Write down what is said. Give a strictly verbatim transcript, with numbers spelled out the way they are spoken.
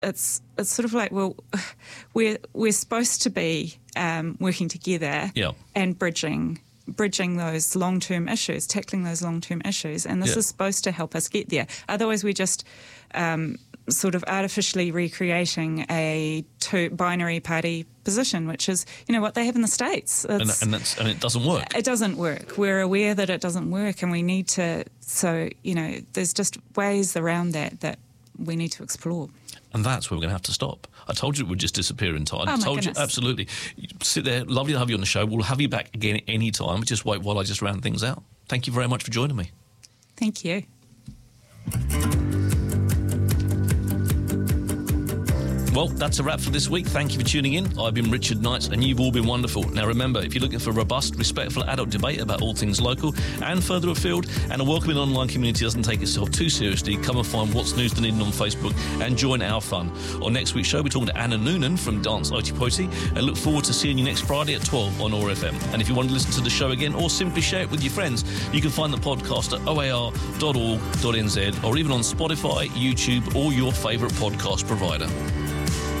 it's it's sort of like, well, we're we're supposed to be um, working together yeah. and bridging bridging those long-term issues, tackling those long-term issues, and this yeah. is supposed to help us get there. Otherwise, we just um, sort of artificially recreating a two binary party position, which is, you know, what they have in the States. And, and, that's, and it doesn't work. It doesn't work. We're aware that it doesn't work, and we need to, so, you know, there's just ways around that that we need to explore. And that's where we're going to have to stop. I told you it would just disappear in time. Oh, I my told goodness. you, absolutely. You sit there, lovely to have you on the show. We'll have you back again any time. Just wait while I just round things out. Thank you very much for joining me. Thank you. Well, that's a wrap for this week. Thank you for tuning in. I've been Richard Knights, and you've all been wonderful. Now remember, if you're looking for robust, respectful adult debate about all things local and further afield, and a welcoming online community doesn't take itself too seriously, come and find What's News Dunedin on Facebook and join our fun. On next week's show, we're talking to Anna Noonan from Dance Otipoti, and look forward to seeing you next Friday at twelve on O R F M. And if you want to listen to the show again or simply share it with your friends, you can find the podcast at o a r dot org dot n z or even on Spotify, YouTube, or your favourite podcast provider.